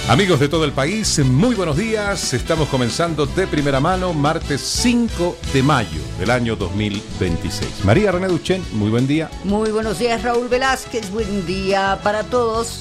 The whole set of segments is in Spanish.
Amigos de todo el país, muy buenos días. Estamos comenzando de primera mano, martes 5 de mayo del año 2026. María René Duchén, muy buen día. Muy buenos días, Raúl Velázquez. Buen día para todos.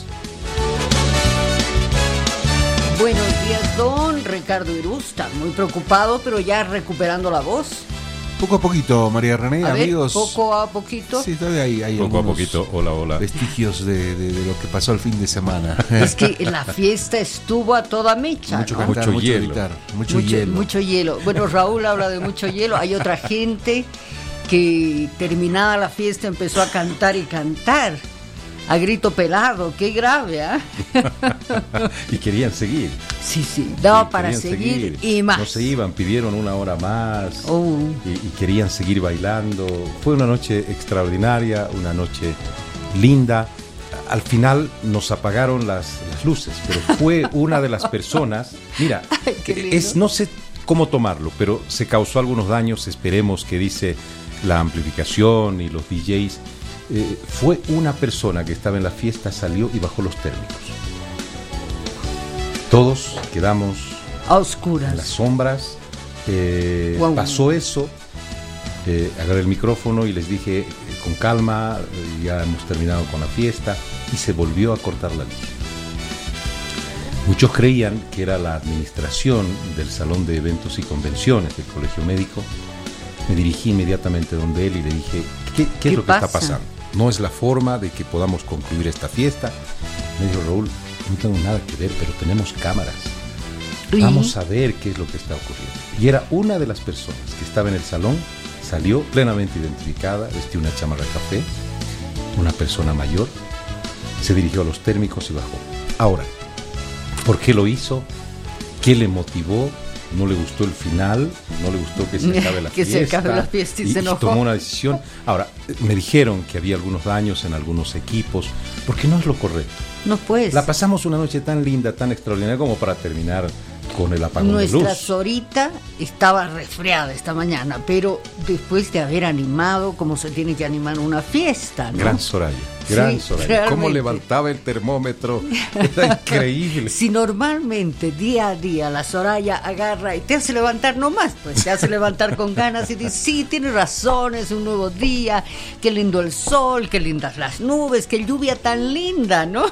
Buenos días, don Ricardo Irusta. Muy preocupado, pero ya recuperando la voz. Poco a poquito, María René, A ver, amigos. poco a poquito. Sí, todavía hay Poco a algunos poquito, hola. vestigios de lo que pasó el fin de semana. Es que la fiesta estuvo a toda mecha, Mucho ¿no? cantar, Mucho mucho hielo. gritar, mucho hielo. Mucho hielo. Bueno, Raúl habla de mucho hielo. Hay otra gente que terminada la fiesta empezó a cantar y cantar a grito pelado. Qué grave, ¿ah? Y querían seguir. Sí, daba Sí, para querían seguir y más. No se iban, pidieron una hora más Oh. y querían seguir bailando. Fue una noche extraordinaria, una noche linda. Al final nos apagaron las luces, pero fue una de las personas. Mira, Ay, qué lindo. no sé cómo tomarlo, pero se causó algunos daños. Esperemos que dice la amplificación y los DJs. Fue una persona que estaba en la fiesta, salió y bajó los térmicos. Todos quedamos A en las oscuras. sombras. Guau. Pasó eso. Agarré el micrófono y les dije con calma, ya hemos terminado con la fiesta, y se volvió a cortar la luz. Muchos creían que era la administración del Salón de Eventos y Convenciones del Colegio Médico. Me dirigí inmediatamente donde él y le dije, ¿qué es lo que pasa? está pasando? No es la forma de que podamos concluir esta fiesta. Me dijo, Raúl, no tengo nada que ver, pero tenemos cámaras. ¿Y? Vamos a ver qué es lo que está ocurriendo. Y era una de las personas que estaba en el salón, salió plenamente identificada, vestía una chamarra café, una persona mayor, se dirigió a los térmicos y bajó. Ahora, ¿por qué lo hizo? ¿Qué le motivó? ¿No le gustó el final? ¿No le gustó que se acabe la Que fiesta? se acabe la fiesta y se enojó. tomó una decisión. Ahora, me dijeron que había algunos daños en algunos equipos, porque no es lo correcto. No pues. La pasamos una noche tan linda, tan extraordinaria como para terminar con el apagón de Nuestra luz. Zorita estaba resfriada esta mañana, pero después de haber animado como se tiene que animar una fiesta, ¿no? Gran Soraya. Sí, Cómo realmente. levantaba el termómetro. Era increíble. Si normalmente día a día la Soraya agarra y te hace levantar nomás, pues te hace levantar con ganas y dice, sí, tienes razón, es un nuevo día, qué lindo el sol, qué lindas las nubes, qué lluvia tan linda, ¿no?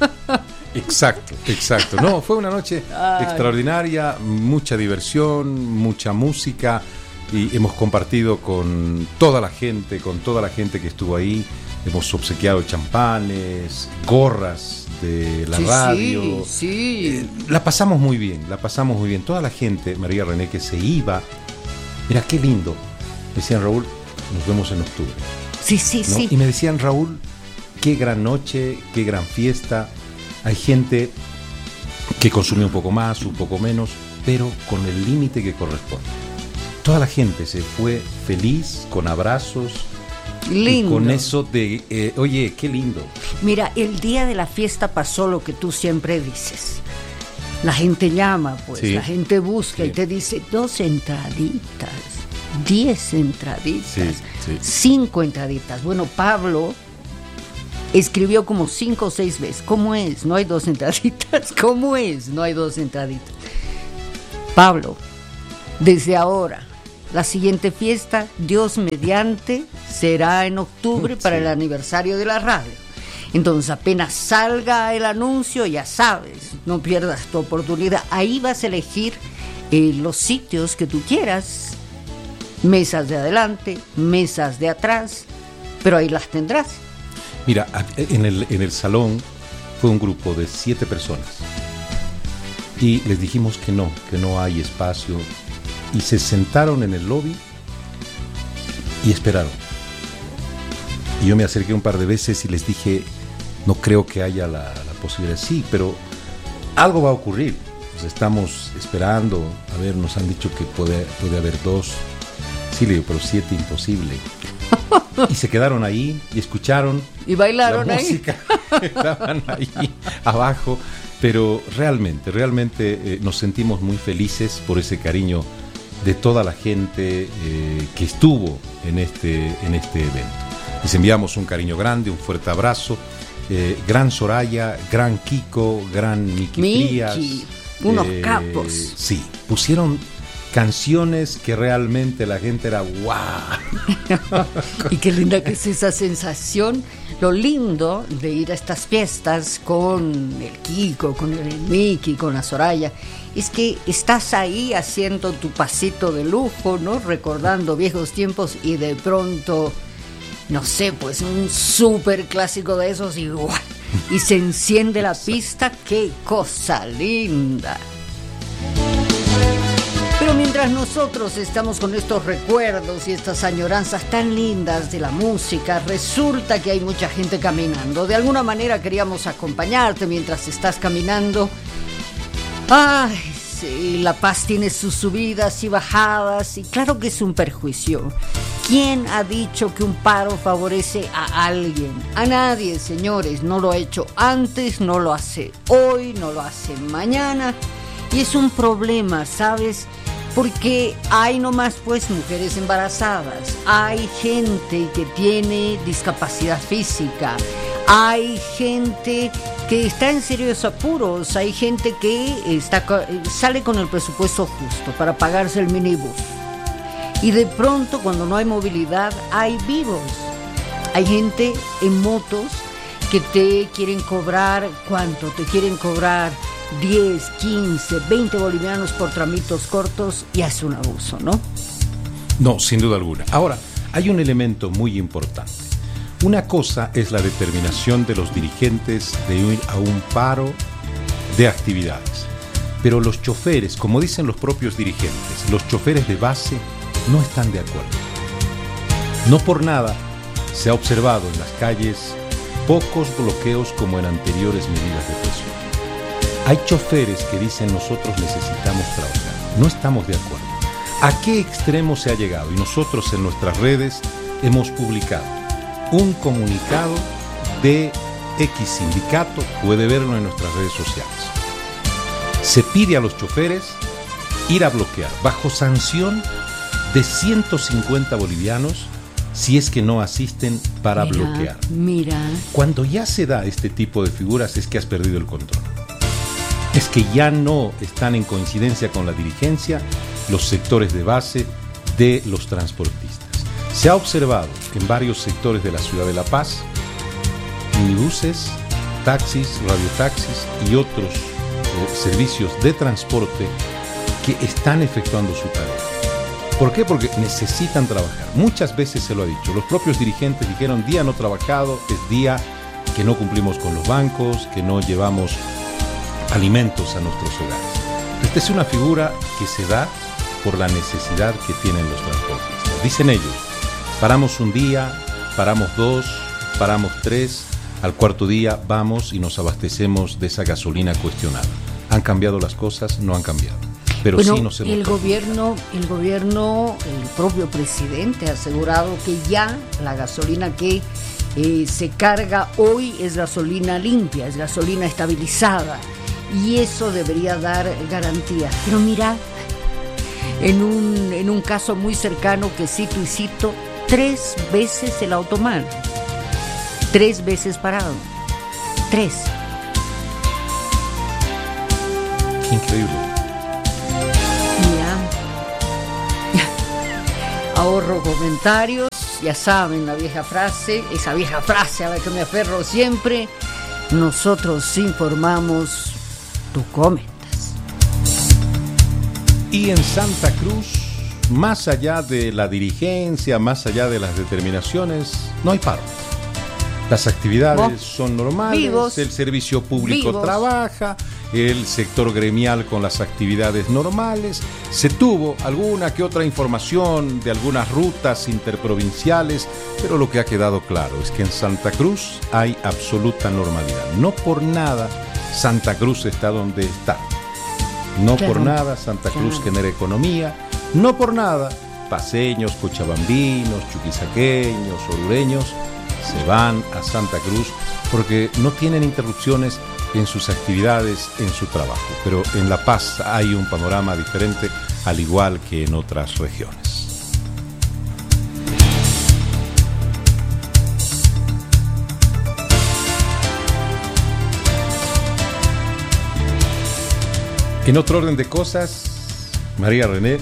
Exacto. No, fue una noche extraordinaria, mucha diversión, mucha música, y hemos compartido con toda la gente que estuvo ahí. Hemos obsequiado champanes, gorras de la radio. Sí. La pasamos muy bien. Toda la gente, María René, que se iba, mira qué lindo. Decían, Raúl, nos vemos en octubre. Sí. ¿No? Y me decían, Raúl, qué gran noche, qué gran fiesta. Hay gente que consumió un poco más, un poco menos, pero con el límite que corresponde. Toda la gente se fue feliz, con abrazos. Lindo. Y con eso de, oye, qué lindo. Mira, el día de la fiesta pasó lo que tú siempre dices. La gente llama, pues, Sí. la gente busca Sí. y te dice 2 entraditas, 10 entraditas, Sí. 5 entraditas. Bueno, Pablo escribió como 5 o 6 veces. ¿Cómo es? No hay 2 entraditas. ¿Cómo es? No hay 2 entraditas. Pablo, desde ahora, la siguiente fiesta, Dios mediante, será en octubre para el aniversario de la radio. Entonces, apenas salga el anuncio, ya sabes, no pierdas tu oportunidad. Ahí vas a elegir los sitios que tú quieras, mesas de adelante, mesas de atrás, pero ahí las tendrás. Mira, en el salón fue un grupo de 7 personas. Y les dijimos que no hay espacio. Y se sentaron en el lobby y esperaron. Y yo me acerqué un par de veces y les dije, no creo que haya la posibilidad. Sí, pero algo va a ocurrir. Pues estamos esperando. A ver, nos han dicho que puede haber 2. Sí, le digo, pero 7 imposible. Y se quedaron ahí y escucharon. Y bailaron la ahí. música. Estaban ahí abajo. Pero realmente nos sentimos muy felices por ese cariño de toda la gente que estuvo en este evento. Les enviamos un cariño grande, un fuerte abrazo. Gran Soraya, Gran Kiko, Gran Miki Frías. Unos capos. Sí, pusieron canciones que realmente la gente era ¡guau! Y qué linda que es esa sensación. Lo lindo de ir a estas fiestas con el Kiko, con el Miki, con la Soraya, es que estás ahí haciendo tu pasito de lujo, ¿no? Recordando viejos tiempos y de pronto, no sé, pues un súper clásico de esos y ¡guau! Y se enciende la pista. ¡Qué cosa linda! Pero mientras nosotros estamos con estos recuerdos y estas añoranzas tan lindas de la música, resulta que hay mucha gente caminando. De alguna manera queríamos acompañarte mientras estás caminando. Ay, sí, La Paz tiene sus subidas y bajadas y claro que es un perjuicio. ¿Quién ha dicho que un paro favorece a alguien? A nadie, señores. No lo ha hecho antes, no lo hace hoy, no lo hace mañana. Y es un problema, ¿sabes? Porque hay nomás pues mujeres embarazadas, hay gente que tiene discapacidad física, hay gente que está en serios apuros, hay gente que sale con el presupuesto justo para pagarse el minibús. Y de pronto cuando no hay movilidad hay vivos, hay gente en motos que te quieren cobrar, ¿cuánto? Te quieren cobrar 10, 15, 20 bolivianos por tramitos cortos y es un abuso, ¿no? No, sin duda alguna. Ahora, hay un elemento muy importante. Una cosa es la determinación de los dirigentes de ir a un paro de actividades. Pero los choferes, como dicen los propios dirigentes, los choferes de base no están de acuerdo. No por nada se ha observado en las calles pocos bloqueos como en anteriores medidas de presión. Hay choferes que dicen nosotros necesitamos trabajar. No estamos de acuerdo. ¿A qué extremo se ha llegado? Y nosotros en nuestras redes hemos publicado un comunicado de X sindicato, puede verlo en nuestras redes sociales. Se pide a los choferes ir a bloquear bajo sanción de 150 bolivianos si es que no asisten para bloquear. Mira. Cuando ya se da este tipo de figuras es que has perdido el control. Es que ya no están en coincidencia con la dirigencia los sectores de base de los transportistas. Se ha observado en varios sectores de la ciudad de La Paz, minibuses, taxis, radiotaxis y otros servicios de transporte que están efectuando su tarea. ¿Por qué? Porque necesitan trabajar. Muchas veces se lo ha dicho. Los propios dirigentes dijeron día no trabajado es día que no cumplimos con los bancos, que no llevamos alimentos a nuestros hogares. Esta es una figura que se da por la necesidad que tienen los transportistas. Dicen ellos, paramos un día, paramos dos, paramos tres, al cuarto día vamos y nos abastecemos de esa gasolina cuestionada. ¿Han cambiado las cosas? No han cambiado. Pero bueno, sí nos hemos... el gobierno, el propio presidente ha asegurado que ya la gasolina que se carga hoy es gasolina limpia, es gasolina estabilizada. Y eso debería dar garantía. Pero mira, en un caso muy cercano que cito y cito, 3 veces el automar, 3 veces parado, 3. Qué increíble. Mira, ahorro comentarios, ya saben la vieja frase, esa vieja frase a la que me aferro siempre, nosotros informamos, tú comentas. Y en Santa Cruz, más allá de la dirigencia, más allá de las determinaciones, no hay paro. Las actividades son normales, vivos, el servicio público trabaja, el sector gremial con las actividades normales. Se tuvo alguna que otra información de algunas rutas interprovinciales, pero lo que ha quedado claro es que en Santa Cruz hay absoluta normalidad. No por nada Santa Cruz está donde está. No por nada Santa Cruz genera economía. No por nada paceños, cochabambinos, chuquisaqueños, orureños se van a Santa Cruz porque no tienen interrupciones en sus actividades, en su trabajo. Pero en La Paz hay un panorama diferente, al igual que en otras regiones. En otro orden de cosas, María René,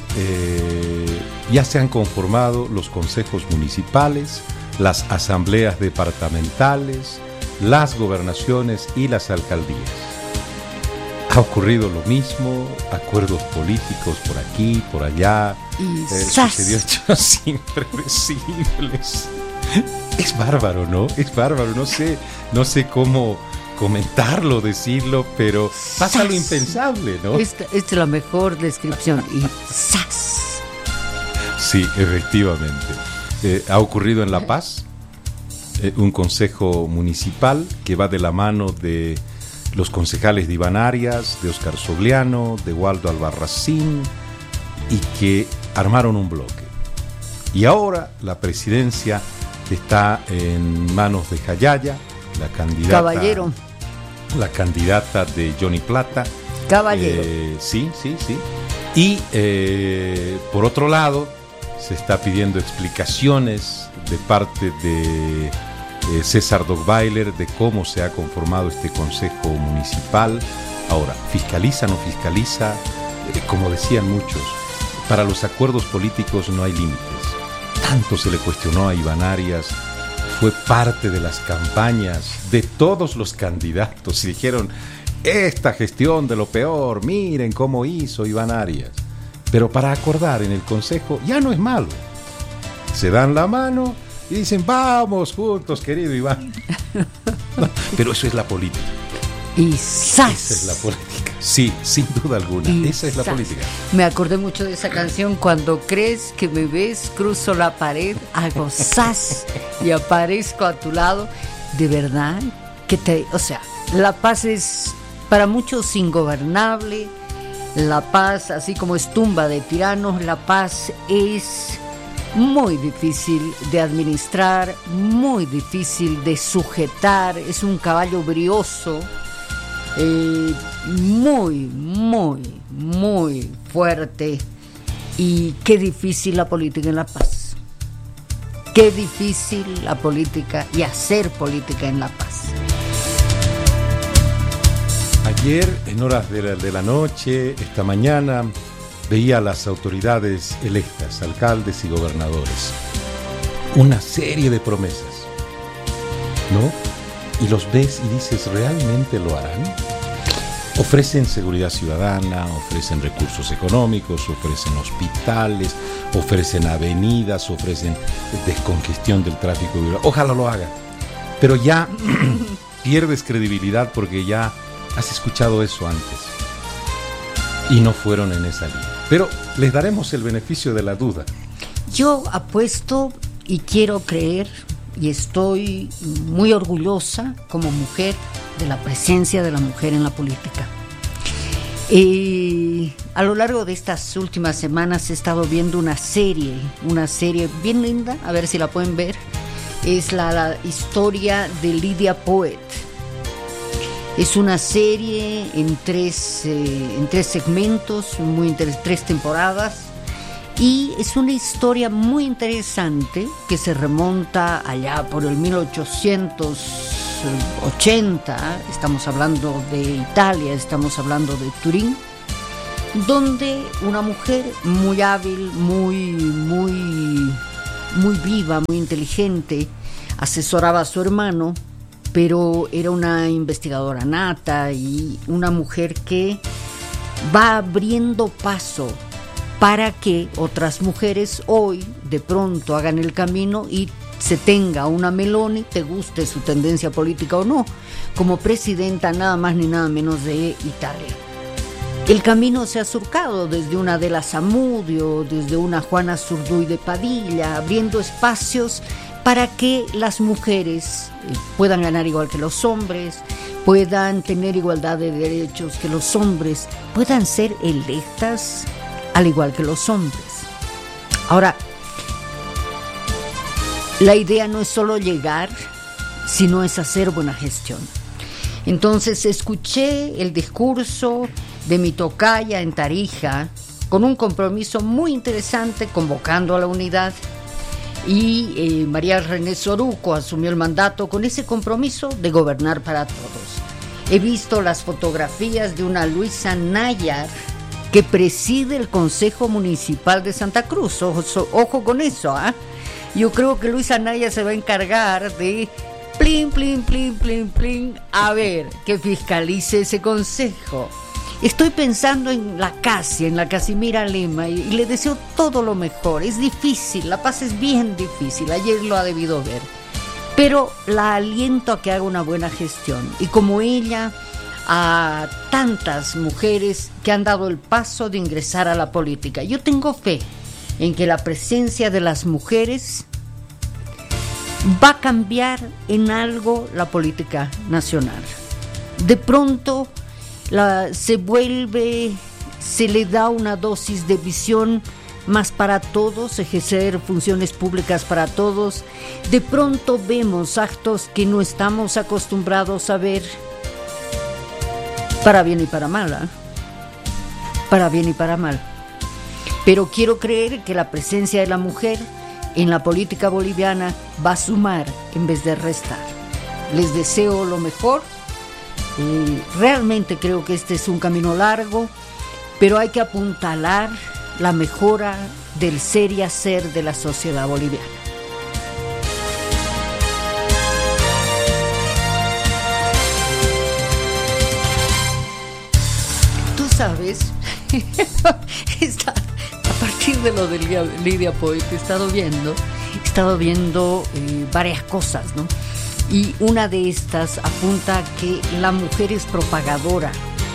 ya se han conformado los consejos municipales, las asambleas departamentales, las gobernaciones y las alcaldías. Ha ocurrido lo mismo, acuerdos políticos por aquí, por allá, sucedió hechos impredecibles. Es bárbaro, ¿no? Es bárbaro, no sé cómo comentarlo, decirlo, pero pasa lo impensable, ¿no? Esta es la mejor descripción. Y ¡zas! Sí, efectivamente. Ha ocurrido en La Paz, un consejo municipal que va de la mano de los concejales de Iván Arias, de Oscar Sogliano, de Waldo Albarracín, y que armaron un bloque. Y ahora la presidencia está en manos de Jayaya, la candidata. Caballero. La candidata de Johnny Plata. Caballero. Sí. Y por otro lado, se está pidiendo explicaciones de parte de César Dogbailer de cómo se ha conformado este consejo municipal. Ahora, ¿fiscaliza o no fiscaliza? Como decían muchos, para los acuerdos políticos no hay límites. Tanto se le cuestionó a Iván Arias, fue parte de las campañas de todos los candidatos y dijeron, esta gestión de lo peor, miren cómo hizo Iván Arias. Pero para acordar en el consejo ya no es malo. Se dan la mano y dicen, vamos juntos, querido Iván. No, pero eso es la política. Y ¡zas! Esa es la política. Sí, sin duda alguna. Y esa es la ¡zas! política. Me acordé mucho de esa canción. Cuando crees que me ves, cruzo la pared, hago ¡zas! Y aparezco a tu lado. De verdad, o sea, La Paz es para muchos ingobernable. La Paz, así como es tumba de tiranos, La Paz es muy difícil de administrar, muy difícil de sujetar, es un caballo brioso, muy fuerte. Y qué difícil la política en La Paz, qué difícil la política y hacer política en La Paz. Ayer, en horas de la noche, esta mañana, veía a las autoridades electas, alcaldes y gobernadores, una serie de promesas, ¿no? Y los ves y dices, ¿realmente lo harán? Ofrecen seguridad ciudadana, ofrecen recursos económicos, ofrecen hospitales, ofrecen avenidas, ofrecen descongestión del tráfico. Ojalá lo hagan, pero ya pierdes credibilidad porque ya has escuchado eso antes y no fueron en esa línea. Pero les daremos el beneficio de la duda. Yo apuesto y quiero creer y estoy muy orgullosa como mujer de la presencia de la mujer en la política. A lo largo de estas últimas semanas he estado viendo una serie bien linda, a ver si la pueden ver. Es la historia de Lydia Poet. Es una serie en tres segmentos, tres temporadas, y es una historia muy interesante que se remonta allá por el 1880. Estamos hablando de Italia, estamos hablando de Turín, donde una mujer muy hábil, muy viva, muy inteligente, asesoraba a su hermano, pero era una investigadora nata y una mujer que va abriendo paso para que otras mujeres hoy de pronto hagan el camino y se tenga una Meloni, te guste su tendencia política o no, como presidenta nada más ni nada menos de Italia. El camino se ha surcado desde una Adela Zamudio, desde una Juana Zurduy de Padilla, abriendo espacios para que las mujeres puedan ganar igual que los hombres, puedan tener igualdad de derechos que los hombres, puedan ser electas al igual que los hombres. Ahora, la idea no es solo llegar, sino es hacer buena gestión. Entonces escuché el discurso de mi tocaya en Tarija con un compromiso muy interesante, convocando a la unidad. Y María René Soruco asumió el mandato con ese compromiso de gobernar para todos. He visto las fotografías de una Luisa Nayar que preside el Consejo Municipal de Santa Cruz. Ojo con eso, ¿ah? Yo creo que Luisa Nayar se va a encargar de plin, plin, plin, plin, plin, a ver, que fiscalice ese consejo. Estoy pensando en la Casimira Lema, y le deseo todo lo mejor. Es difícil, La Paz es bien difícil, ayer lo ha debido ver. Pero la aliento a que haga una buena gestión. Y como ella, a tantas mujeres que han dado el paso de ingresar a la política. Yo tengo fe en que la presencia de las mujeres va a cambiar en algo la política nacional. De pronto se le da una dosis de visión más para todos, ejercer funciones públicas para todos. De pronto vemos actos que no estamos acostumbrados a ver, para bien y para mal, ¿eh? Para bien y para mal. Pero quiero creer que la presencia de la mujer en la política boliviana va a sumar en vez de restar. Les deseo lo mejor. Realmente creo que este es un camino largo, pero hay que apuntalar la mejora del ser y hacer de la sociedad boliviana. Tú sabes, a partir de lo de Lidia Poet he estado viendo varias cosas, ¿no? Y una de estas apunta a que la mujer es propagadora.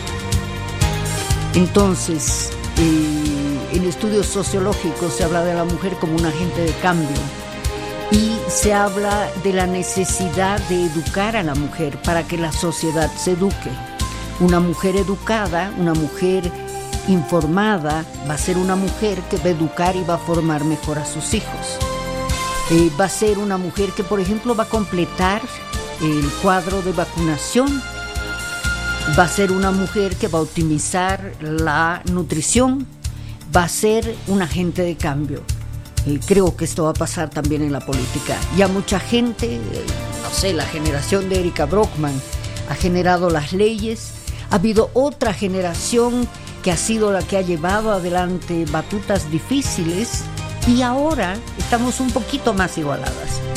Entonces, en estudios sociológicos se habla de la mujer como un agente de cambio y se habla de la necesidad de educar a la mujer para que la sociedad se eduque. Una mujer educada, una mujer informada, va a ser una mujer que va a educar y va a formar mejor a sus hijos. Va a ser una mujer que, por ejemplo, va a completar el cuadro de vacunación. Va a ser una mujer que va a optimizar la nutrición. Va a ser un agente de cambio. Creo que esto va a pasar también en la política. Ya mucha gente, no sé, la generación de Erika Brockman ha generado las leyes. Ha habido otra generación que ha sido la que ha llevado adelante batutas difíciles. Y ahora estamos un poquito más igualadas.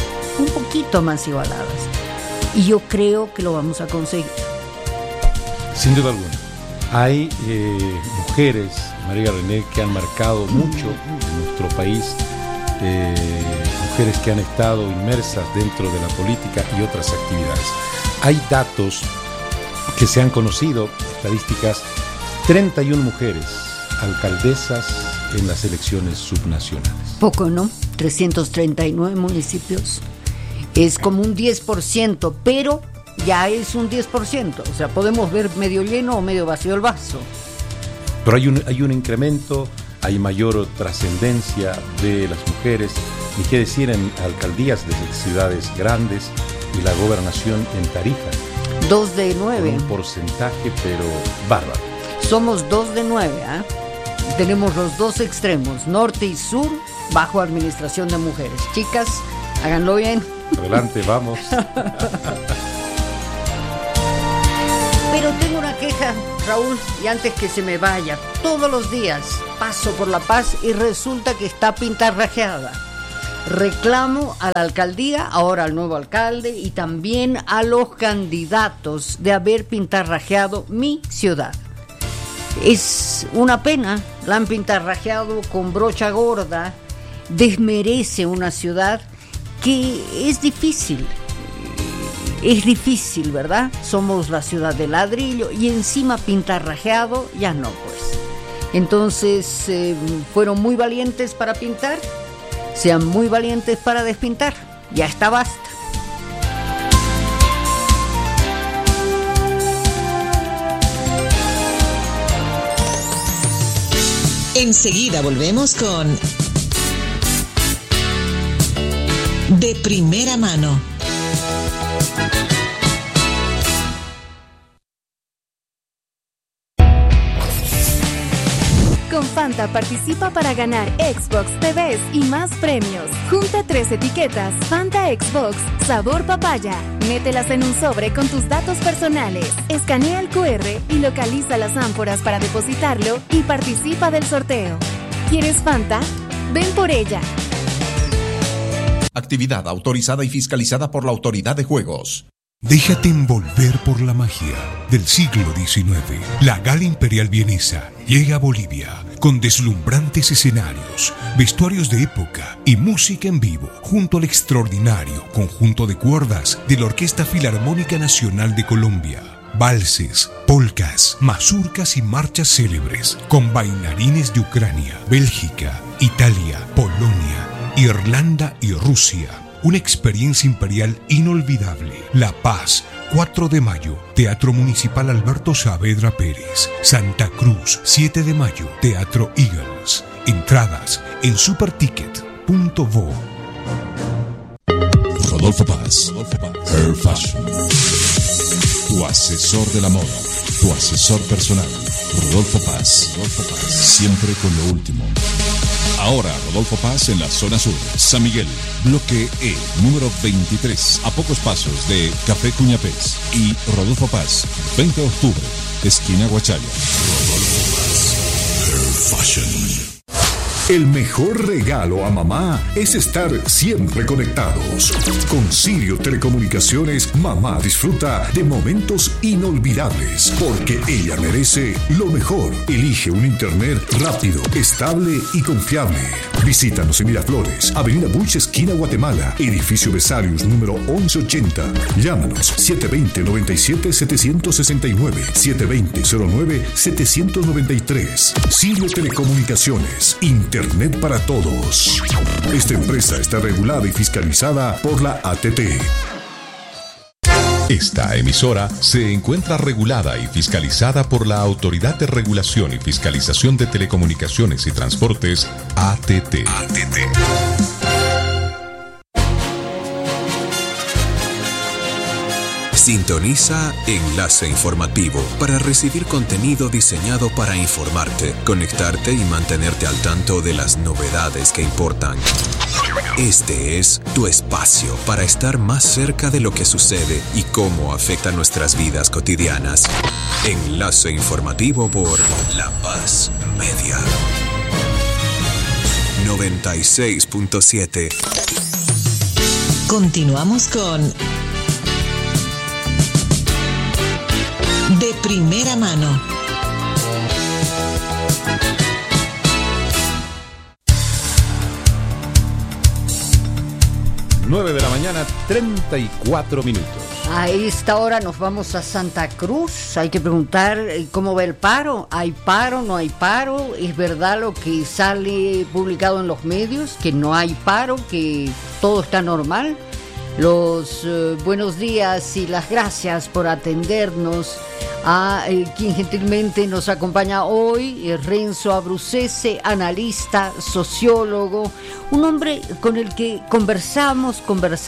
Y yo creo que lo vamos a conseguir. Sin duda alguna. Hay mujeres, María René, que han marcado mucho en nuestro país, mujeres que han estado inmersas dentro de la política y otras actividades. Hay datos que se han conocido, estadísticas, 31 mujeres alcaldesas en las elecciones subnacionales. Poco, ¿no? 339 municipios. Es como un 10%, pero ya es un 10%. O sea, podemos ver medio lleno o medio vacío el vaso. Pero hay un incremento, hay mayor trascendencia de las mujeres, ni qué decir en alcaldías de ciudades grandes y la gobernación en Tarija. 2 de 9. Un porcentaje, pero bárbaro. Somos 2 de 9, ¿eh? Tenemos los dos extremos, norte y sur, bajo administración de mujeres. Chicas, háganlo bien. Adelante, vamos. Pero tengo una queja, Raúl, y antes que se me vaya, todos los días paso por La Paz y resulta que está pintarrajeada. Reclamo a la alcaldía, ahora al nuevo alcalde y también a los candidatos de haber pintarrajeado mi ciudad. Es una pena, la han pintarrajeado con brocha gorda, desmerece una ciudad que es difícil, ¿verdad? Somos la ciudad de ladrillo y encima pintarrajeado, ya no pues. Entonces, fueron muy valientes para pintar, sean muy valientes para despintar, ya está, basta. Enseguida volvemos con De Primera Mano. Con Fanta participa para ganar Xbox, TVs y más premios. Junta 3 etiquetas Fanta Xbox sabor papaya. Mételas en un sobre con tus datos personales. Escanea el QR y localiza las ánforas para depositarlo y participa del sorteo. ¿Quieres Fanta? Ven por ella. Actividad autorizada y fiscalizada por la Autoridad de Juegos. Déjate envolver por la magia del siglo XIX. La Gala Imperial Vienesa llega a Bolivia con deslumbrantes escenarios, vestuarios de época y música en vivo, junto al extraordinario conjunto de cuerdas de la Orquesta Filarmónica Nacional de Colombia. Valses, polcas, mazurcas y marchas célebres con bailarines de Ucrania, Bélgica, Italia, Polonia, Irlanda y Rusia. Una experiencia imperial inolvidable. La Paz, 4 de mayo, Teatro Municipal Alberto Saavedra Pérez. Santa Cruz, 7 de mayo, Teatro Eagles. Entradas en superticket.vo. Rodolfo Paz, Hair Fashion. Tu asesor de la moda, tu asesor personal. Rodolfo Paz, siempre con lo último. Ahora Rodolfo Paz en la zona sur, San Miguel, bloque E, número 23, a pocos pasos de Café Cuñapés. Y Rodolfo Paz, 20 de octubre, esquina Guachaya. Rodolfo Paz, Hair Fashion. El mejor regalo a mamá es estar siempre conectados. Con Sirio Telecomunicaciones, mamá disfruta de momentos inolvidables, porque ella merece lo mejor. Elige un internet rápido, estable y confiable. Visítanos en Miraflores, Avenida Bush, esquina Guatemala, edificio Besarius, número 1180. Llámanos 720-97-769, 720-09-793. Sirio Telecomunicaciones, Internet para todos. Esta empresa está regulada y fiscalizada por la ATT. Esta emisora se encuentra regulada y fiscalizada por la Autoridad de Regulación y Fiscalización de Telecomunicaciones y Transportes, ATT. Sintoniza Enlace Informativo para recibir contenido diseñado para informarte, conectarte y mantenerte al tanto de las novedades que importan. Este es tu espacio para estar más cerca de lo que sucede y cómo afecta nuestras vidas cotidianas. Enlace Informativo por La Paz Media. 96.7. Continuamos con De Primera Mano. Nueve de la mañana, 34 minutos. A esta hora nos vamos a Santa Cruz. Hay que preguntar cómo va el paro. ¿Hay paro? ¿No hay paro? ¿Es verdad lo que sale publicado en los medios? ¿Que no hay paro? ¿Que todo está normal? Los buenos días y las gracias por atendernos a quien gentilmente nos acompaña hoy, Renzo Abrucese, analista, sociólogo, un hombre con el que conversamos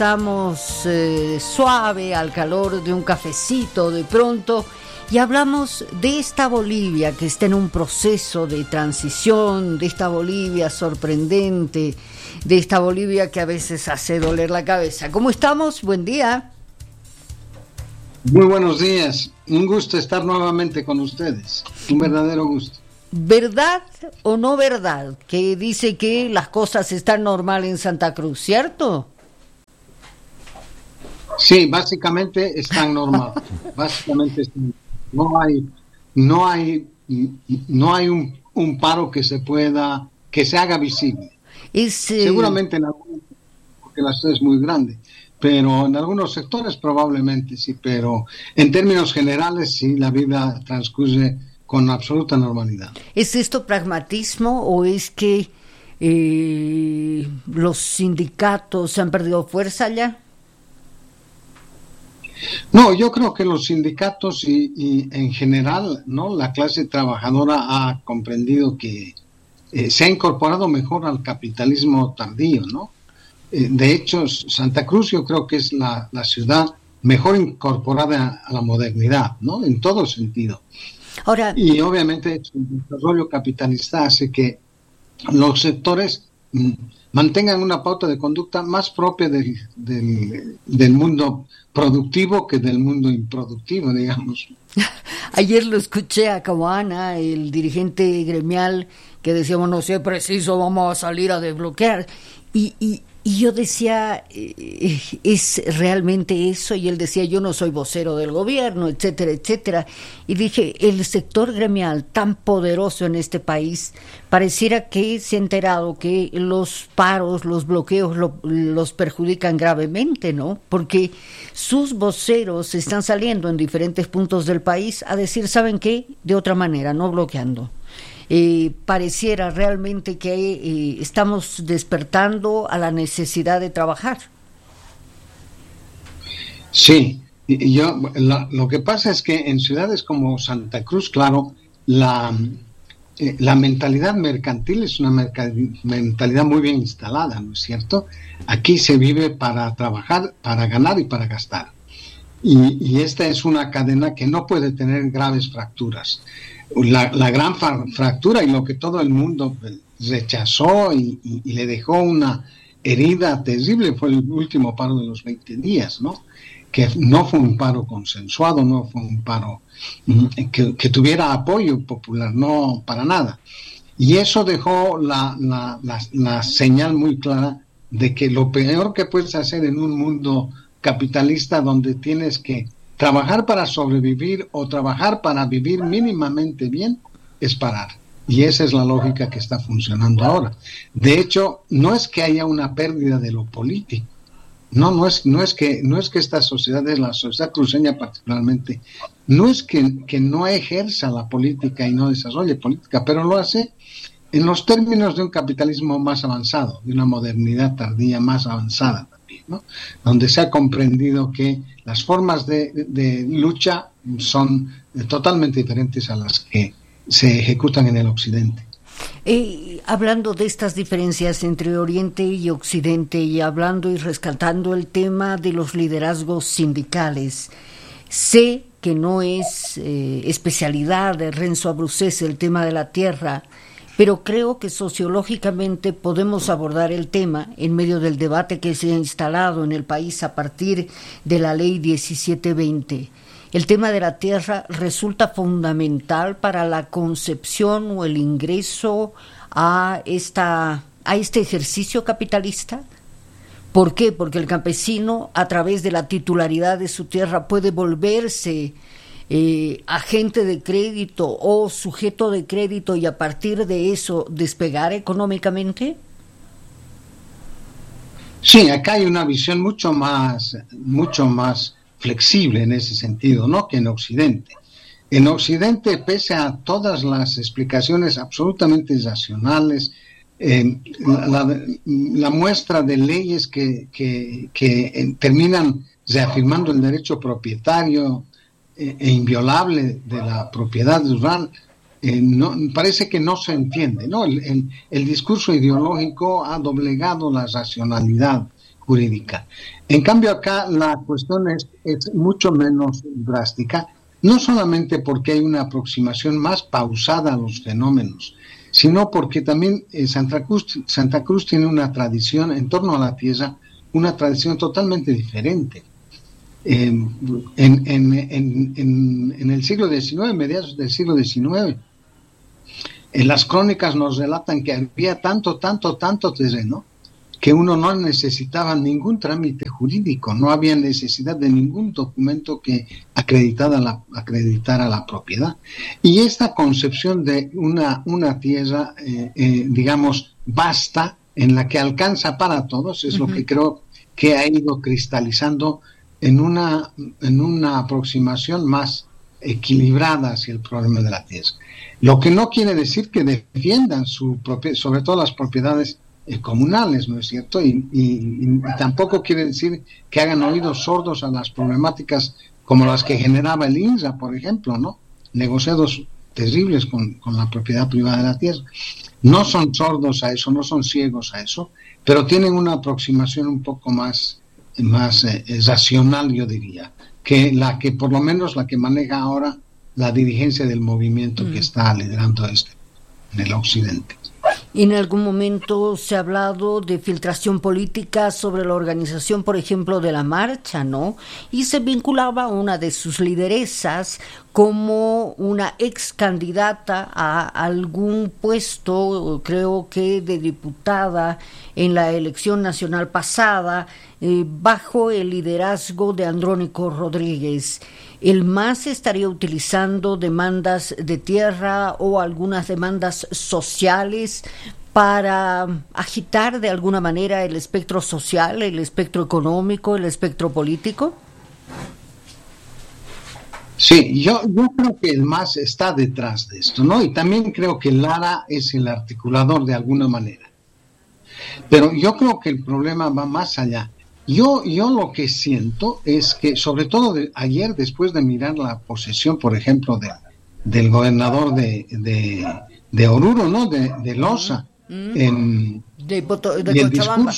suave, al calor de un cafecito de pronto, y hablamos de esta Bolivia que está en un proceso de transición, de esta Bolivia sorprendente, de esta Bolivia que a veces hace doler la cabeza. ¿Cómo estamos? Buen día. Muy buenos días. Un gusto estar nuevamente con ustedes. Un verdadero gusto. ¿Verdad o no verdad que dice que las cosas están normal en Santa Cruz, cierto? Sí, básicamente están normal. Básicamente no hay un paro que se haga visible. Seguramente en algunos, porque la ciudad es muy grande, pero en algunos sectores probablemente sí, pero en términos generales sí, la vida transcurre con absoluta normalidad. ¿Es esto pragmatismo o es que los sindicatos han perdido fuerza ya? No, yo creo que los sindicatos y en general, ¿no?, la clase trabajadora ha comprendido que se ha incorporado mejor al capitalismo tardío, ¿no? De hecho, Santa Cruz yo creo que es la ciudad mejor incorporada a la modernidad, ¿no?, en todo sentido. Ahora, y obviamente el desarrollo capitalista hace que los sectores mantengan una pauta de conducta más propia del mundo productivo que del mundo improductivo, digamos. Ayer lo escuché a Caguana, el dirigente gremial, que decía, bueno, si es preciso, vamos a salir a desbloquear. Y yo decía, ¿es realmente eso? Y él decía, yo no soy vocero del gobierno, etcétera, etcétera. Y dije, el sector gremial tan poderoso en este país, pareciera que se ha enterado que los paros, los bloqueos los perjudican gravemente, ¿no? Porque sus voceros están saliendo en diferentes puntos del país a decir, ¿saben qué? De otra manera, no bloqueando. Pareciera realmente que estamos despertando a la necesidad de trabajar. Sí, lo que pasa es que en ciudades como Santa Cruz, claro, la mentalidad mercantil es una mentalidad muy bien instalada, ¿no es cierto? Aquí se vive para trabajar, para ganar y para gastar. Y esta es una cadena que no puede tener graves fracturas. La gran fractura y lo que todo el mundo rechazó y le dejó una herida terrible fue el último paro de los 20 días, ¿no? Que no fue un paro consensuado, no fue un paro que tuviera apoyo popular, no para nada. Y eso dejó la señal muy clara de que lo peor que puedes hacer en un mundo capitalista donde tienes que trabajar para sobrevivir o trabajar para vivir mínimamente bien es parar. Y esa es la lógica que está funcionando ahora. De hecho, no es que haya una pérdida de lo político. No es que esta sociedad, la sociedad cruceña particularmente, no es que no ejerza la política y no desarrolle política, pero lo hace en los términos de un capitalismo más avanzado, de una modernidad tardía más avanzada también, ¿no? Donde se ha comprendido que las formas de lucha son totalmente diferentes a las que se ejecutan en el Occidente. Hablando de estas diferencias entre Oriente y Occidente y hablando y rescatando el tema de los liderazgos sindicales, sé que no es especialidad de Renzo Abruzzese el tema de la tierra, pero creo que sociológicamente podemos abordar el tema en medio del debate que se ha instalado en el país a partir de la ley 1720. El tema de la tierra resulta fundamental para la concepción o el ingreso a este ejercicio capitalista. ¿Por qué? Porque el campesino, a través de la titularidad de su tierra, puede volverse agente de crédito o sujeto de crédito y a partir de eso despegar económicamente. Sí, acá hay una visión mucho más flexible en ese sentido, ¿no? Que en Occidente. En Occidente, pese a todas las explicaciones absolutamente racionales, la muestra de leyes que terminan reafirmando el derecho propietario e inviolable de la propiedad rural, parece que no se entiende, ¿no? El discurso ideológico ha doblegado la racionalidad jurídica. En cambio acá la cuestión es mucho menos drástica, no solamente porque hay una aproximación más pausada a los fenómenos, sino porque también Santa Cruz tiene una tradición en torno a la tierra, una tradición totalmente diferente. En el siglo XIX, mediados del siglo XIX, las crónicas nos relatan que había tanto terreno que uno no necesitaba ningún trámite jurídico, no había necesidad de ningún documento que acreditara la propiedad. Y esta concepción de una tierra, digamos, vasta, en la que alcanza para todos, es lo que creo que ha ido cristalizando en una aproximación más equilibrada hacia el problema de la tierra. Lo que no quiere decir que defiendan sobre todo las propiedades comunales, ¿no es cierto? Y tampoco quiere decir que hagan oídos sordos a las problemáticas como las que generaba el INSA, por ejemplo, ¿no? Negociados terribles con la propiedad privada de la tierra. No son sordos a eso, no son ciegos a eso, pero tienen una aproximación un poco más racional, yo diría, que por lo menos la que maneja ahora la dirigencia del movimiento que está liderando esto en el occidente. En algún momento se ha hablado de filtración política sobre la organización, por ejemplo, de la marcha, ¿no? Y se vinculaba a una de sus lideresas como una ex candidata a algún puesto, creo que de diputada en la elección nacional pasada, bajo el liderazgo de Andrónico Rodríguez. ¿El MAS estaría utilizando demandas de tierra o algunas demandas sociales para agitar de alguna manera el espectro social, el espectro económico, el espectro político? Sí, yo creo que el MAS está detrás de esto, ¿no? Y también creo que Lara es el articulador de alguna manera. Pero yo creo que el problema va más allá. Yo lo que siento es que, sobre todo ayer, después de mirar la posesión, por ejemplo, del gobernador de Oruro, ¿no? De Loza, de Cochabamba.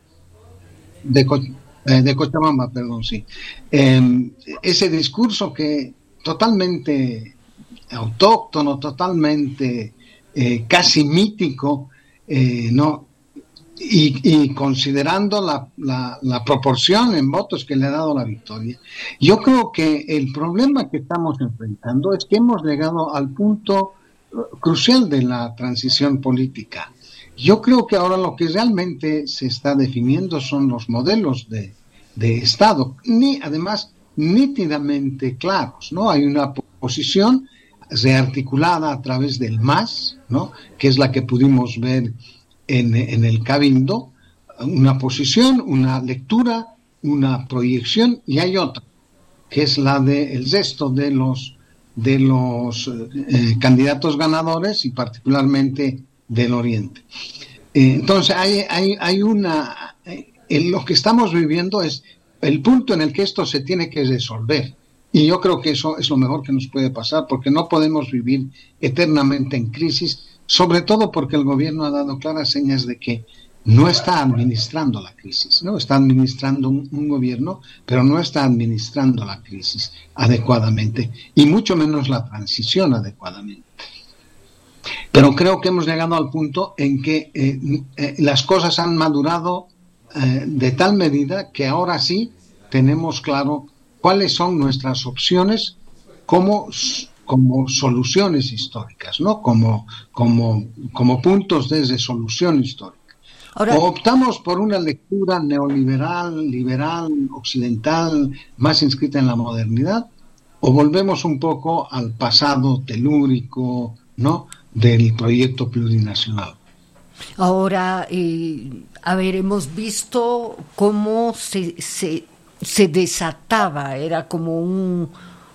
De Cochabamba, perdón, sí. Ese discurso que totalmente autóctono, totalmente casi mítico, ¿no? Y considerando la proporción en votos que le ha dado la victoria, yo creo que el problema que estamos enfrentando es que hemos llegado al punto crucial de la transición política. Yo creo que ahora lo que realmente se está definiendo son los modelos de Estado, además nítidamente claros, ¿no? Hay una posición rearticulada a través del MAS, ¿no? Que es la que pudimos ver en el Cabildo, una posición, una lectura, una proyección, y hay otra, que es la del resto de los candidatos ganadores y particularmente del Oriente. Entonces hay lo que estamos viviendo es el punto en el que esto se tiene que resolver, y yo creo que eso es lo mejor que nos puede pasar, porque no podemos vivir eternamente en crisis, sobre todo porque el gobierno ha dado claras señas de que no está administrando la crisis, ¿no? Está administrando un gobierno, pero no está administrando la crisis adecuadamente, y mucho menos la transición adecuadamente. Pero creo que hemos llegado al punto en que las cosas han madurado de tal medida que ahora sí tenemos claro cuáles son nuestras opciones como soluciones históricas, ¿no? Como puntos de resolución histórica. Ahora, o optamos por una lectura neoliberal, liberal, occidental, más inscrita en la modernidad, o volvemos un poco al pasado telúrico, ¿no?, del proyecto plurinacional. Ahora, hemos visto cómo se desataba, era como un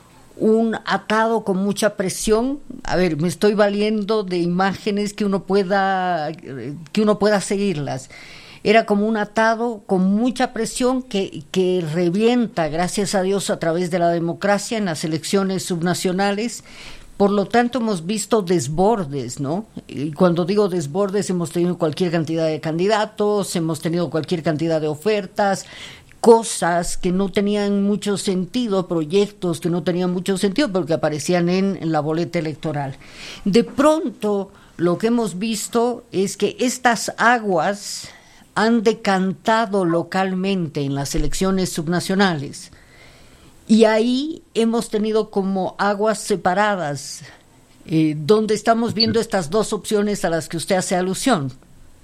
atado con mucha presión. Me estoy valiendo de imágenes que uno pueda seguirlas. Era como un atado con mucha presión que revienta, gracias a Dios, a través de la democracia en las elecciones subnacionales. Por lo tanto, hemos visto desbordes, ¿no? Y cuando digo desbordes, hemos tenido cualquier cantidad de candidatos, hemos tenido cualquier cantidad de ofertas, cosas que no tenían mucho sentido, proyectos que no tenían mucho sentido porque aparecían en la boleta electoral. De pronto, lo que hemos visto es que estas aguas han decantado localmente en las elecciones subnacionales, y ahí hemos tenido como aguas separadas, donde estamos viendo estas dos opciones a las que usted hace alusión.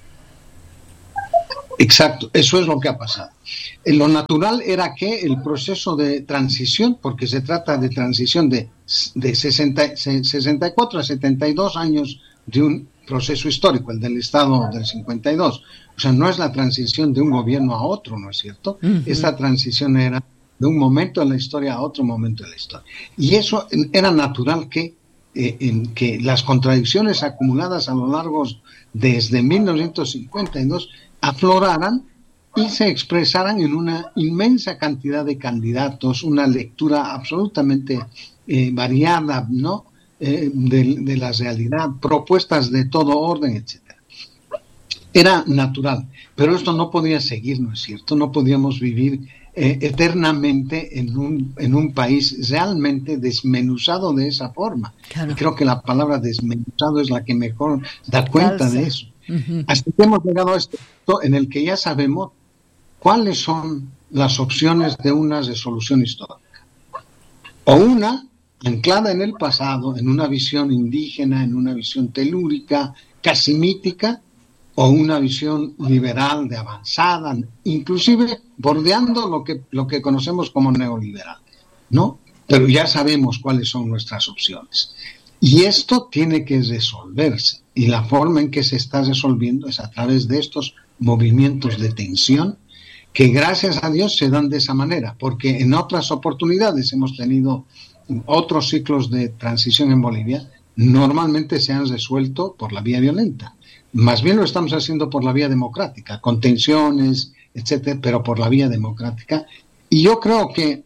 Exacto, eso es lo que ha pasado. Lo natural era que el proceso de transición, porque se trata de transición de 64 a 72 años de un proceso histórico, el del Estado del 52. O sea, no es la transición de un gobierno a otro, ¿no es cierto? Uh-huh. Esta transición era de un momento de la historia a otro momento de la historia. Y eso era natural que las contradicciones acumuladas a lo largo desde 1952 afloraran y se expresaran en una inmensa cantidad de candidatos, una lectura absolutamente variada, ¿no?, de la realidad, propuestas de todo orden, etcétera. Era natural, pero esto no podía seguir, ¿no es cierto? No podíamos vivir eternamente en un país realmente desmenuzado de esa forma. Claro. Y creo que la palabra desmenuzado es la que mejor da cuenta Calza. de eso. Ujú. Hasta que hemos llegado a este punto en el que ya sabemos cuáles son las opciones de una resolución histórica. O una anclada en el pasado, en una visión indígena, en una visión telúrica, casi mítica, o una visión liberal de avanzada, inclusive bordeando lo que conocemos como neoliberal, ¿no? Pero ya sabemos cuáles son nuestras opciones. Y esto tiene que resolverse. Y la forma en que se está resolviendo es a través de estos movimientos de tensión que gracias a Dios se dan de esa manera, porque en otras oportunidades hemos tenido otros ciclos de transición en Bolivia, normalmente se han resuelto por la vía violenta. Más bien lo estamos haciendo por la vía democrática, con tensiones, etcétera, pero por la vía democrática. Y yo creo que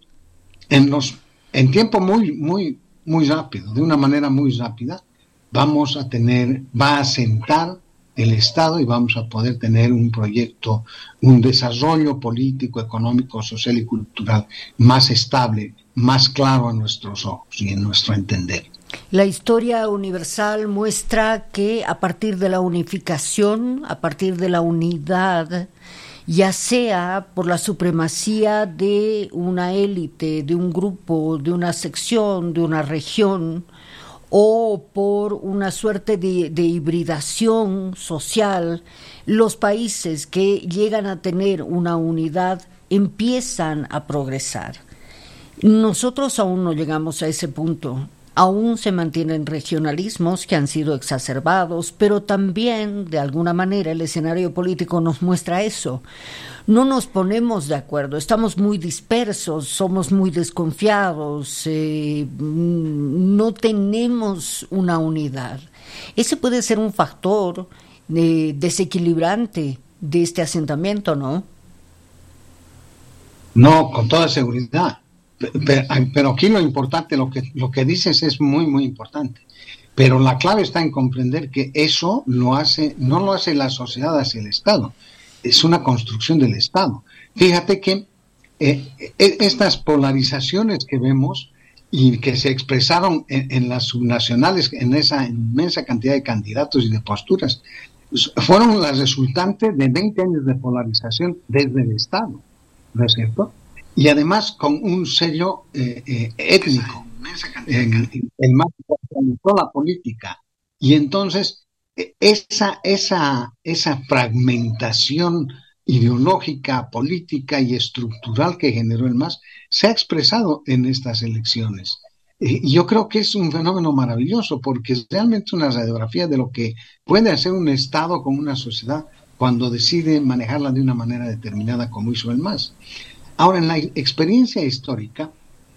en tiempo muy rápido, de una manera muy rápida, va a sentar el Estado y vamos a poder tener un proyecto, un desarrollo político, económico, social y cultural más estable, más claro a nuestros ojos y en nuestro entender. La historia universal muestra que a partir de la unificación, a partir de la unidad, ya sea por la supremacía de una élite, de un grupo, de una sección, de una región, o por una suerte de hibridación social, los países que llegan a tener una unidad empiezan a progresar. Nosotros aún no llegamos a ese punto. Aún se mantienen regionalismos que han sido exacerbados, pero también, de alguna manera, el escenario político nos muestra eso. No nos ponemos de acuerdo, estamos muy dispersos, somos muy desconfiados, no tenemos una unidad. Ese puede ser un factor desequilibrante de este asentamiento, ¿no? No, con toda seguridad. Pero aquí lo importante, lo que dices es muy importante. Pero la clave está en comprender que eso no lo hace la sociedad hacia el Estado. Es una construcción del Estado. Fíjate que estas polarizaciones que vemos y que se expresaron en las subnacionales, en esa inmensa cantidad de candidatos y de posturas, fueron las resultantes de 20 años de polarización desde el Estado, ¿no es cierto? Y además con un sello étnico, el más que organizó la política. Y entonces esa fragmentación ideológica, política y estructural que generó el MAS se ha expresado en estas elecciones. Y yo creo que es un fenómeno maravilloso porque es realmente una radiografía de lo que puede hacer un Estado con una sociedad cuando decide manejarla de una manera determinada como hizo el MAS. Ahora, en la experiencia histórica,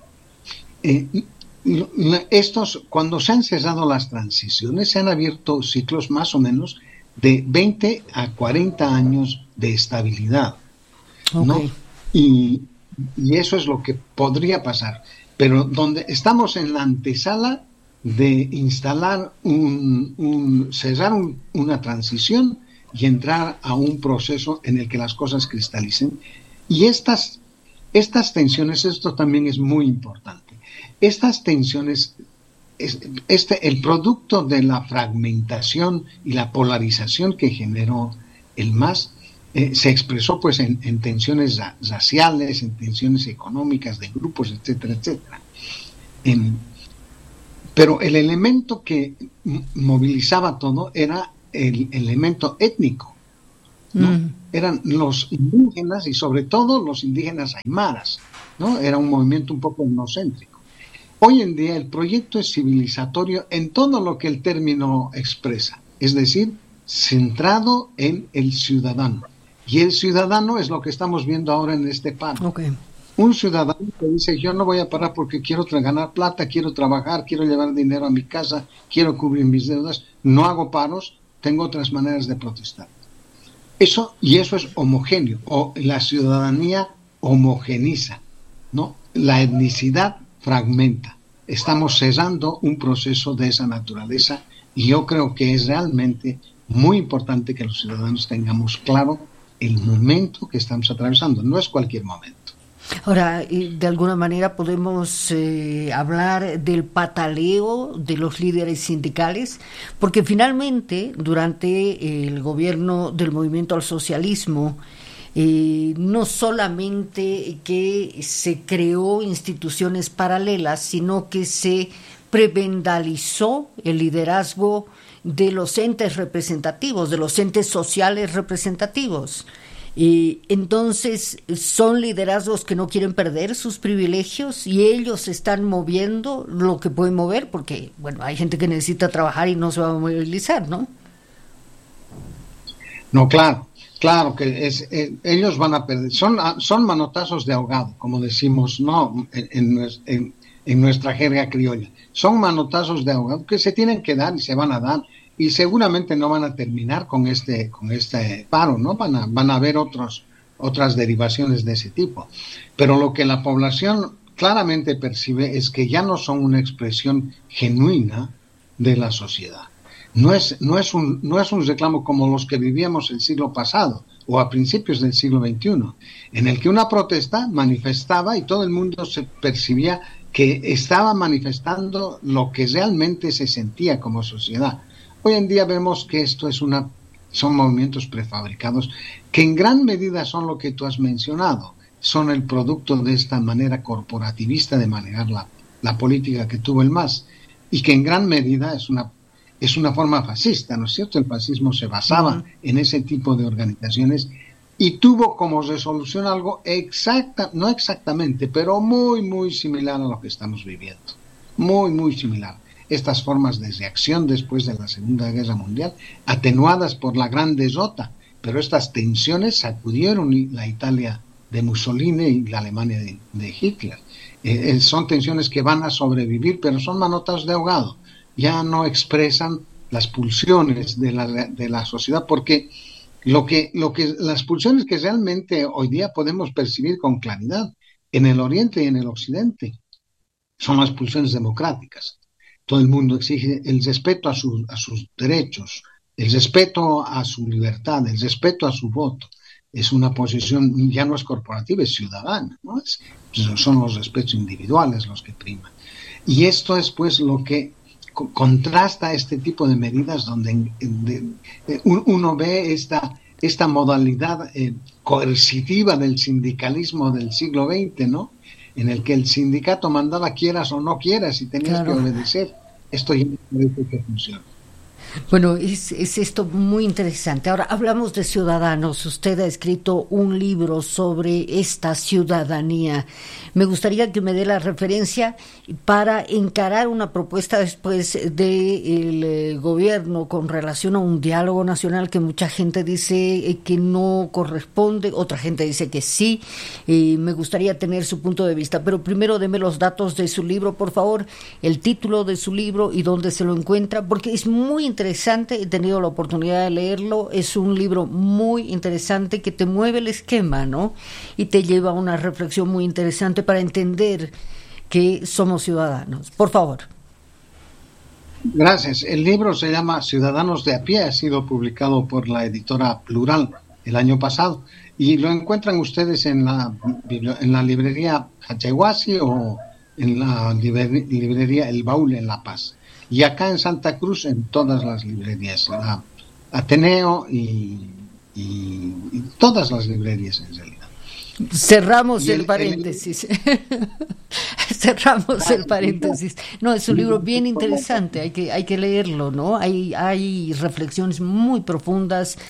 cuando se han cerrado las transiciones, se han abierto ciclos más o menos de 20 a 40 años de estabilidad, ¿no? Okay. Y eso es lo que podría pasar. Pero donde estamos en la antesala de instalar cerrar una transición y entrar a un proceso en el que las cosas cristalicen. Y estas tensiones, esto también es muy importante. Estas tensiones, el producto de la fragmentación y la polarización que generó el MAS, se expresó pues en tensiones raciales, en tensiones económicas de grupos, etcétera, etcétera. Pero el elemento que movilizaba todo era el elemento étnico, ¿no? Eran los indígenas y sobre todo los indígenas aymaras, ¿no? Era un movimiento un poco etnocéntrico. Hoy en día el proyecto es civilizatorio en todo lo que el término expresa, es decir, centrado en el ciudadano. Y el ciudadano es lo que estamos viendo ahora en este paro. Okay. Un ciudadano que dice, yo no voy a parar porque quiero ganar plata, quiero trabajar, quiero llevar dinero a mi casa, quiero cubrir mis deudas, no hago paros, tengo otras maneras de protestar. Eso es homogéneo, o la ciudadanía homogeniza, ¿no? La etnicidad fragmenta. Estamos cerrando un proceso de esa naturaleza y yo creo que es realmente muy importante que los ciudadanos tengamos claro el momento que estamos atravesando. No es cualquier momento. Ahora, de alguna manera podemos hablar del pataleo de los líderes sindicales, porque finalmente, durante el gobierno del movimiento al socialismo, no solamente que se creó instituciones paralelas, sino que se prebendalizó el liderazgo de los entes representativos, de los entes sociales representativos. Entonces son liderazgos que no quieren perder sus privilegios y ellos están moviendo lo que pueden mover, porque bueno, hay gente que necesita trabajar y no se va a movilizar, ¿no? No, claro que ellos van a perder, son manotazos de ahogado, como decimos, no en nuestra jerga criolla, son manotazos de ahogado que se tienen que dar y se van a dar. Y seguramente no van a terminar con este paro, ¿no? Van a haber otras derivaciones de ese tipo. Pero lo que la población claramente percibe es que ya no son una expresión genuina de la sociedad. No es un reclamo como los que vivíamos el siglo pasado o a principios del siglo XXI, en el que una protesta manifestaba y todo el mundo se percibía que estaba manifestando lo que realmente se sentía como sociedad. Hoy en día vemos que esto son movimientos prefabricados que en gran medida son lo que tú has mencionado, son el producto de esta manera corporativista de manejar la política que tuvo el MAS y que en gran medida es una forma fascista, ¿no es cierto? El fascismo se basaba en ese tipo de organizaciones y tuvo como resolución algo no exactamente, pero muy, muy similar a lo que estamos viviendo, muy, muy similar. Estas formas de reacción después de la Segunda Guerra Mundial, atenuadas por la gran derrota, pero estas tensiones sacudieron la Italia de Mussolini y la Alemania de Hitler. Son tensiones que van a sobrevivir, pero son manotazos de ahogado. Ya no expresan las pulsiones de la sociedad, porque las pulsiones que realmente hoy día podemos percibir con claridad en el Oriente y en el Occidente son las pulsiones democráticas. Todo el mundo exige el respeto a sus derechos, el respeto a su libertad, el respeto a su voto. Es una posición, ya no es corporativa, es ciudadana, ¿no? Son los respetos individuales los que priman. Y esto es pues lo que contrasta este tipo de medidas donde uno ve esta modalidad coercitiva del sindicalismo del siglo XX, ¿no? En el que el sindicato mandaba quieras o no quieras y tenías que obedecer. Esto ya no parece que funciona. Bueno, es esto muy interesante. Ahora hablamos de ciudadanos. Usted ha escrito un libro sobre esta ciudadanía. Me gustaría que me dé la referencia para encarar una propuesta después del gobierno con relación a un diálogo nacional que mucha gente dice que no corresponde, otra gente dice que sí. Me gustaría tener su punto de vista, pero primero deme los datos de su libro, por favor, el título de su libro y dónde se lo encuentra, porque es muy interesante, he tenido la oportunidad de leerlo, es un libro muy interesante que te mueve el esquema, ¿no? Y te lleva a una reflexión muy interesante para entender que somos ciudadanos. Por favor. Gracias. El libro se llama Ciudadanos de a pie, ha sido publicado por la editora Plural el año pasado y lo encuentran ustedes en la librería Hachaywasi o en la librería El Baúl en La Paz. Y acá en Santa Cruz en todas las librerías, Ateneo y todas las librerías en realidad. Cerramos el paréntesis. Cerramos el paréntesis. No, es un libro bien interesante, hay que leerlo, ¿no? Hay reflexiones muy profundas